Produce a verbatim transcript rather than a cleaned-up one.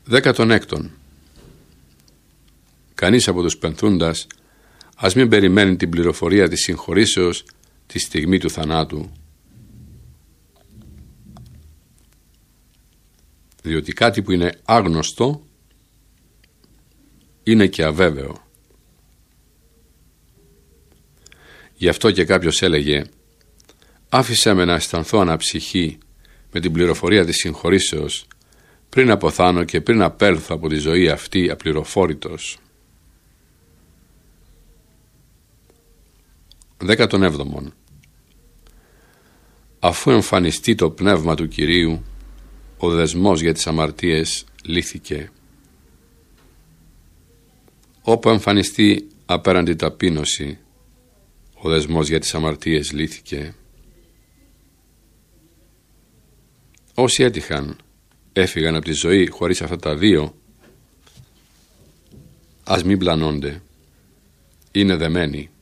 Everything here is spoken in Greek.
Δέκατον έκτον. Κανείς από τους πενθούντας ας μην περιμένει την πληροφορία της συγχωρήσεως τη στιγμή του θανάτου, διότι κάτι που είναι άγνωστο είναι και αβέβαιο. Γι' αυτό και κάποιος έλεγε «Άφησέ με να αισθανθώ αναψυχή με την πληροφορία της συγχωρήσεως πριν αποθάνω και πριν απέλθω από τη ζωή αυτή απληροφόρητος». Δέκατον έβδομον. Αφού εμφανιστεί το πνεύμα του Κυρίου, ο δεσμός για τις αμαρτίες λύθηκε. Όπου εμφανιστεί απέραντη ταπείνωση, ο δεσμός για τις αμαρτίες λύθηκε. Όσοι έτυχαν έφυγαν από τη ζωή χωρίς αυτά τα δύο, ας μην πλανώνται, είναι δεμένοι.